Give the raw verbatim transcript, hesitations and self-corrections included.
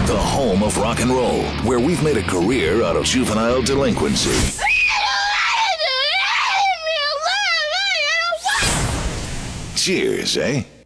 the home of rock and roll, where we've made a career out of juvenile delinquency. Cheers, eh?